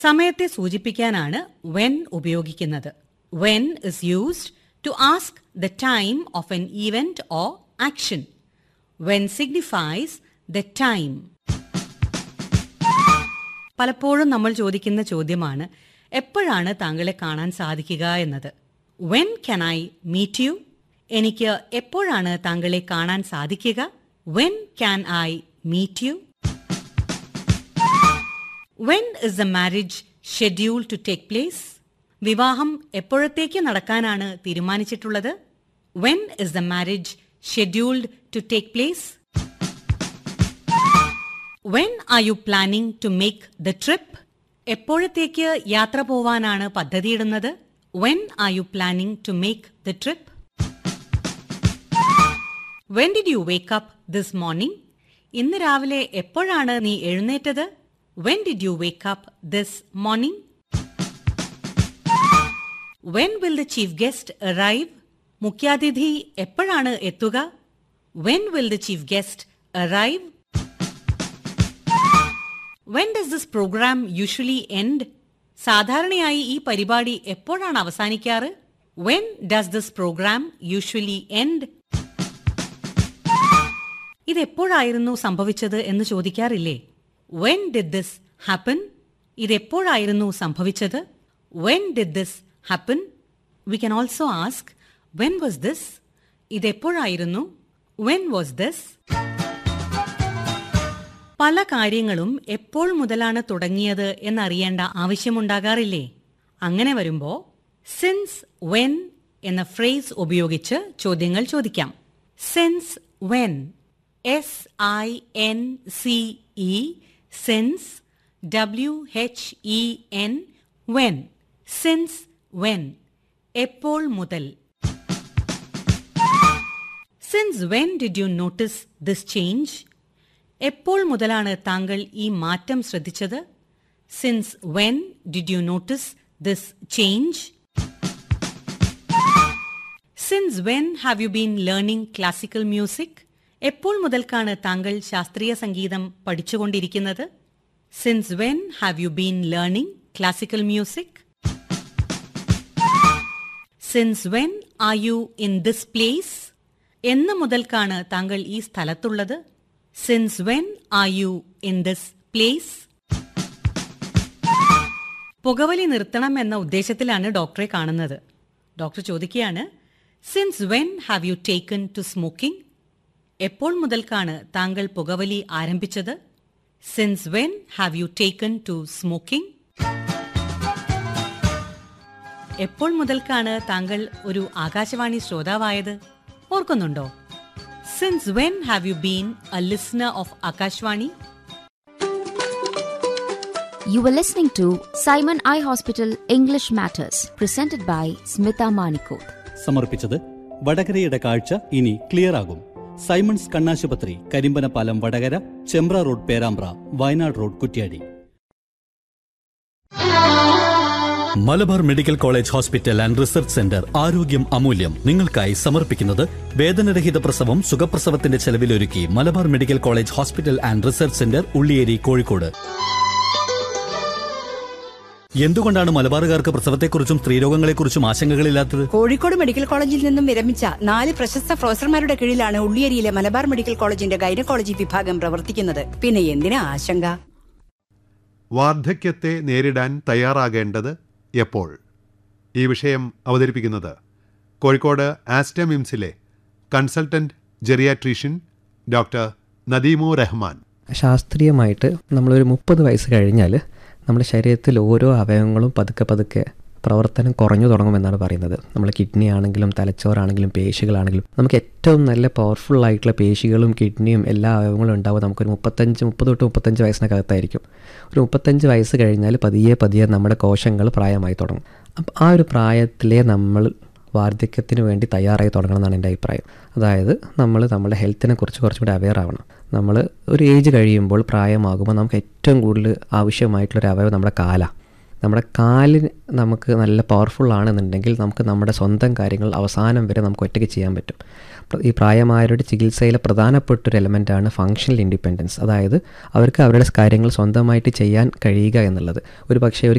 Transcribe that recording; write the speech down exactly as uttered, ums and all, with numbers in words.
സമയത്തെ സൂചിപ്പിക്കാനാണ് when ഉപയോഗിക്കുന്നത്. When is used to ask the time of an event or action. When signifies the time. പലപ്പോഴും നമ്മൾ ചോദിക്കുന്ന ചോദ്യമാണ് എപ്പോഴാണ് താങ്കളെ കാണാൻ സാധിക്കുക എന്നത്. When can I meet you? എനിക്ക് എപ്പോഴാണ് താങ്കളെ കാണാൻ സാധിക്കുക? When can I meet you? When is the marriage scheduled to take place? വിവാഹം എപ്പോഴത്തേക്ക് നടക്കാനാണ് തീരുമാനിച്ചിട്ടുള്ളത്? When is the marriage scheduled to take place? When are you planning to make the trip? എപ്പോഴത്തേക്ക് യാത്ര പോവാനാണ് പദ്ധതിയിടുന്നത്? When are you planning to make the trip? When did you wake up this morning? ഇന്ന് രാവിലെ എപ്പോഴാണ് നീ എഴുന്നേറ്റത്? When did you wake up this morning? When will the chief guest arrive? മുഖ്യാതിഥി എപ്പോഴാണ് എത്തുക? When will the chief guest arrive? When does this program usually end? സാധാരണയായി ഈ പരിപാടി എപ്പോഴാണ് അവസാനിക്കാറ്? When does this program usually end? ഇതെപ്പോഴായിരുന്നു സംഭവിച്ചത് എന്ന് ചോദിക്കാറില്ലേ? When did this happen? ഇതെപ്പോഴായിരുന്നു സംഭവിച്ചത്? When did this happen? We can also ask, when was this? ഇതെപ്പോഴായിരുന്നു? When was this? പല കാര്യങ്ങളും എപ്പോൾ മുതലാണ് തുടങ്ങിയത് എന്നറിയേണ്ട ആവശ്യമുണ്ടാകാറില്ലേ? അങ്ങനെ വരുമ്പോൾ since when എന്ന ഫ്രേസ് ഉപയോഗിച്ച് ചോദ്യങ്ങൾ ചോദിക്കാം. Since when? S I N C E Since. W H E N. When. Since when. എപ്പോൾ മുതൽ. Since when did you notice this change? എപ്പോൾ മുതലാണ് താങ്കൾ ഈ മാറ്റം ശ്രദ്ധിച്ചത്? Since when did you notice this change? Since when have you been learning classical music? എപ്പോൾ മുതൽക്കാണ് താങ്കൾ ശാസ്ത്രീയ സംഗീതം പഠിച്ചുകൊണ്ടിരിക്കുന്നത്? Since when have you been learning classical music? Since when are you in this place? എന്ന് മുതൽക്കാണ് താങ്കൾ ഈ സ്ഥലത്തുള്ളത്? Since when are you in this place? പുകവലി നിർത്തണം എന്ന ഉദ്ദേശത്തിലാണ് ഡോക്ടറെ കാണുന്നത്. ഡോക്ടർ ചോദിക്കുകയാണ്, Since when have you taken to smoking? എപ്പോൾ മുതൽക്കാണ് താങ്കൾ പുകവലി ആരംഭിച്ചത്? Since when have you taken to smoking? എപ്പോൾ മുതൽക്കാണ് താങ്കൾ ഒരു ആകാശവാണി ശ്രോതാവായത്? ഓർക്കുന്നുണ്ടോ? Since when have you been a listener of Akashvani? You were listening to Simon Eye Hospital English Matters, presented by Smita Manikoth. സമർപ്പിച്ചത് വടകരയുടെ കാഴ്ച ഇനി ക്ലിയർ ആകും. സൈമൺസ് കണ്ണാശുപത്രി, Karimbanapalam Vadakara, Chembra road Perambra, Wayanad road Kuttiadi. Malabar medical college hospital and research centre ആരോഗ്യം അമൂല്യം നിങ്ങൾക്കായി സമർപ്പിക്കുന്നത് വേദനരഹിത പ്രസവം സുഖപ്രസവത്തിന്റെ ചെലവിലൊരുക്കി Malabar medical college hospital and research centre Ulliyeri, Kozhikode. എന്തുകൊണ്ടാണ് മലബാറുകാർക്ക് പ്രസവത്തെക്കുറിച്ചും സ്ത്രീരോഗങ്ങളെക്കുറിച്ചും ആശങ്കകളില്ലാത്തത്? കോഴിക്കോട് മെഡിക്കൽ കോളേജിൽ നിന്നും വിരമിച്ച നാല് പ്രശസ്ത പ്രൊഫസർമാരുടെ കീഴിലാണ് ഉള്ളിയേരിയിലെ മലബാർ മെഡിക്കൽ കോളേജിന്റെ ഗൈനക്കോളജി വിഭാഗം പ്രവർത്തിക്കുന്നത്. പിന്നെ എന്തിനാ ആശങ്ക? വാർദ്ധക്യത്തെ നേരിടാൻ തയ്യാറാകേണ്ടത് എപ്പോൾ? ഈ വിഷയം അവതരിപ്പിക്കുന്നത് കോഴിക്കോട് ആസ്റ്റമിംസിലെ കൺസൾട്ടന്റ് ജെറിയാട്രീഷ്യൻ ഡോക്ടർ നദീമു റഹ്മാൻ. ശാസ്ത്രീയമായിട്ട് നമ്മളൊരു മുപ്പത് വയസ്സ് കഴിഞ്ഞാൽ നമ്മുടെ ശരീരത്തിൽ ഓരോ അവയവങ്ങളും പതുക്കെ പതുക്കെ പ്രവർത്തനം കുറഞ്ഞു തുടങ്ങുമെന്നാണ് പറയുന്നത്. നമ്മൾ കിഡ്നി ആണെങ്കിലും തലച്ചോറാണെങ്കിലും പേശികളാണെങ്കിലും നമുക്ക് ഏറ്റവും നല്ല പവർഫുൾ ആയിട്ടുള്ള പേശികളും കിഡ്നിയും എല്ലാ അവയവങ്ങളും ഉണ്ടാവും നമുക്കൊരു മുപ്പത്തഞ്ച് മുപ്പത് തൊട്ട് മുപ്പത്തഞ്ച് വയസ്സിനകത്തായിരിക്കും. ഒരു മുപ്പത്തഞ്ച് വയസ്സ് കഴിഞ്ഞാൽ പതിയെ പതിയെ നമ്മുടെ കോശങ്ങൾ പ്രായമായി തുടങ്ങും. അപ്പം ആ ഒരു പ്രായത്തിലെ നമ്മൾ വാർദ്ധക്യത്തിന് വേണ്ടി തയ്യാറായി തുടങ്ങണം എന്നാണ് എൻ്റെ അഭിപ്രായം. അതായത് നമ്മൾ നമ്മുടെ ഹെൽത്തിനെ കുറിച്ച് കുറച്ചും കൂടി അവെയർ ആവണം. നമ്മൾ ഒരു ഏജ് കഴിയുമ്പോൾ പ്രായമാകുമ്പോൾ നമുക്ക് ഏറ്റവും കൂടുതൽ ആവശ്യമായിട്ടുള്ളൊരു അവയവം നമ്മുടെ കാലാണ്. നമ്മുടെ കാലിന് നമുക്ക് നല്ല പവർഫുൾ ആണെന്നുണ്ടെങ്കിൽ നമുക്ക് നമ്മുടെ സ്വന്തം കാര്യങ്ങൾ അവസാനം വരെ നമുക്ക് ഒറ്റയ്ക്ക് ചെയ്യാൻ പറ്റും. ഈ പ്രായമായവരുടെ ചികിത്സയിലെ പ്രധാനപ്പെട്ടൊരു എലമെൻ്റാണ് ഫങ്ഷണൽ ഇൻഡിപെൻഡൻസ്. അതായത് അവർക്ക് അവരുടെ കാര്യങ്ങൾ സ്വന്തമായിട്ട് ചെയ്യാൻ കഴിയുക എന്നുള്ളത്. ഒരു പക്ഷേ ഒരു